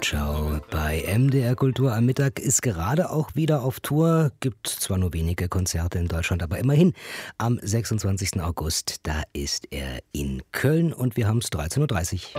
Wochenendschau bei MDR Kultur am Mittag ist gerade auch wieder auf Tour. Gibt zwar nur wenige Konzerte in Deutschland, aber immerhin am 26. August, da ist er in Köln und wir haben es 13.30 Uhr.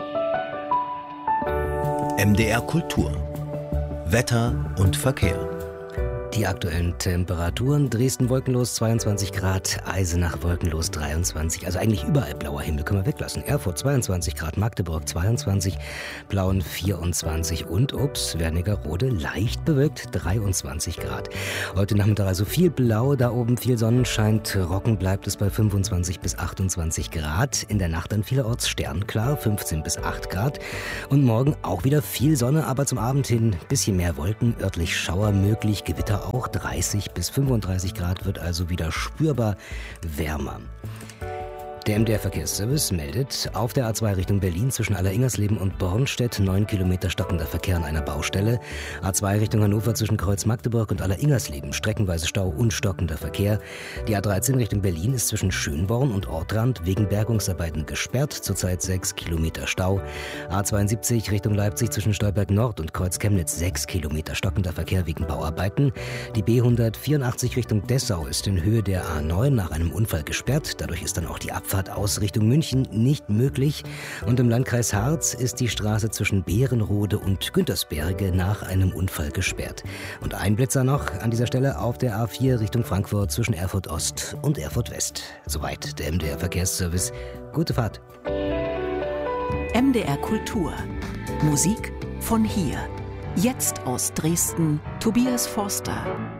MDR Kultur. Wetter und Verkehr. Die aktuellen Temperaturen: Dresden wolkenlos 22 Grad, Eisenach wolkenlos 23, also eigentlich überall blauer Himmel, können wir weglassen. Erfurt 22 Grad, Magdeburg 22, Plauen 24 und Wernigerode leicht bewölkt 23 Grad. Heute Nachmittag also viel Blau, da oben viel Sonnenschein, trocken bleibt es bei 25 bis 28 Grad. In der Nacht dann vielerorts sternklar, 15 bis 8 Grad. Und morgen auch wieder viel Sonne, aber zum Abend hin ein bisschen mehr Wolken, örtlich Schauer möglich, Gewitter auch 30 bis 35 Grad, wird also wieder spürbar wärmer. Der MDR-Verkehrsservice meldet, auf der A2 Richtung Berlin zwischen Alleringersleben und Bornstedt 9 Kilometer stockender Verkehr an einer Baustelle. A2 Richtung Hannover zwischen Kreuz Magdeburg und Alleringersleben streckenweise Stau und stockender Verkehr. Die A13 Richtung Berlin ist zwischen Schönborn und Ortrand wegen Bergungsarbeiten gesperrt, zurzeit 6 Kilometer Stau. A72 Richtung Leipzig zwischen Stolberg Nord und Kreuz Chemnitz 6 Kilometer stockender Verkehr wegen Bauarbeiten. Die B184 Richtung Dessau ist in Höhe der A9 nach einem Unfall gesperrt, dadurch ist dann auch die Abfahrt aus Richtung München nicht möglich. Und im Landkreis Harz ist die Straße zwischen Bärenrode und Güntersberge nach einem Unfall gesperrt. Und ein Blitzer noch an dieser Stelle auf der A4 Richtung Frankfurt zwischen Erfurt Ost und Erfurt West. Soweit der MDR Verkehrsservice. Gute Fahrt. MDR Kultur. Musik von hier. Jetzt aus Dresden, Tobias Forster.